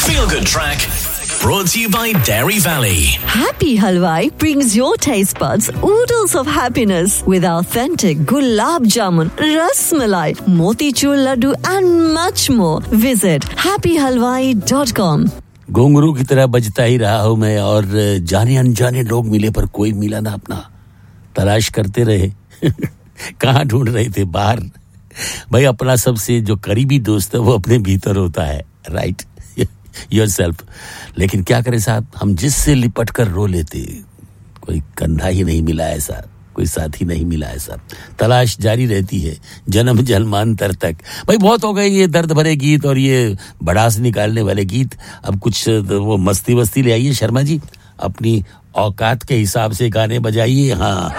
Feel Good Track brought to you by Dairy Valley. Happy Halwai brings your taste buds oodles of happiness with authentic gulab jamun, ras malai, motichur laddu and much more. Visit happyhalwai.com. घुंघरू की तरह बजता ही रहा हूँ मैं और जाने अनजाने लोग मिले पर कोई मिला ना अपना. तलाश करते रहे. कहाँ ढूंढ रहे थे? बाहर. भाई अपना सबसे जो करीबी दोस्त है वो अपने भीतर होता है. राइट? योरसेल्फ. लेकिन क्या करें साहब, हम जिससे लिपट कर रो लेते, कोई कंधा ही नहीं मिला ऐसा, कोई साथी नहीं मिला ऐसा. तलाश जारी रहती है जन्म जन्मांतर तक. भाई बहुत हो गए ये दर्द भरे गीत और ये भड़ास निकालने वाले गीत. अब कुछ वो मस्ती वस्ती ले आइए शर्मा जी, अपनी औकात के हिसाब से गाने बजाइए. हाँ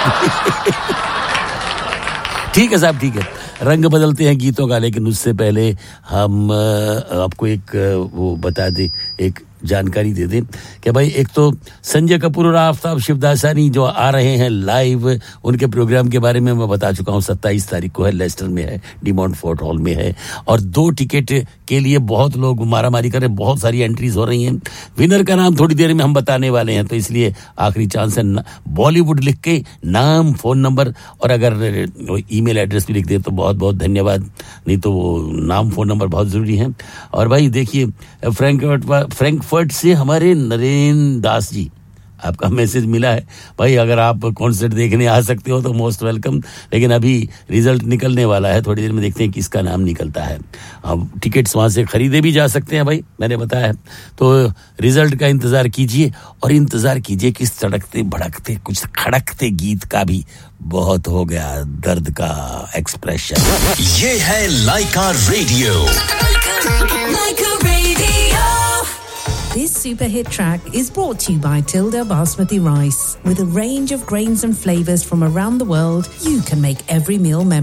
ठीक है साहब, ठीक है. रंग बदलते हैं गीतों का, लेकिन उससे पहले हम आपको एक वो बता दें, एक जानकारी दे दें कि भाई एक तो संजय कपूर और आफ्ताब शिवदासानी जो आ रहे हैं लाइव, उनके प्रोग्राम के बारे में मैं बता चुका हूं. 27 तारीख को है, लेस्टर में है, डिमॉन्ट फोर्ट हॉल में है. और 2 टिकट के लिए बहुत लोग मारामारी कर रहे हैं, बहुत सारी एंट्रीज हो रही हैं. विनर का नाम थोड़ी देर में हम बताने वाले हैं, तो इसलिए आखिरी चांस है. बॉलीवुड लिख के नाम, फोन नंबर और अगर ईमेल एड्रेस भी लिख दे तो बहुत बहुत धन्यवाद. नहीं तो वो नाम, फोन नंबर बहुत जरूरी है. और भाई देखिए, फ्रैंकफर्ट से हमारे नरेंद्र दास जी, आपका मैसेज मिला है. भाई अगर आप कॉन्सर्ट देखने आ सकते हो तो मोस्ट वेलकम. लेकिन अभी रिजल्ट निकलने वाला है, थोड़ी देर में देखते हैं किसका नाम निकलता है. अब टिकट्स वहां से खरीदे भी जा सकते हैं भाई, मैंने बताया है. तो रिजल्ट का इंतजार कीजिए और इंतजार कीजिए कि तड़कते भड़कते कुछ खड़कते गीत का भी. बहुत हो गया दर्द का एक्सप्रेशन. ये है लाइका radio. Laika Radio. This super hit track is brought to you by Tilda Basmati Rice. With a range of grains and flavors from around the world, you can make every meal memorable.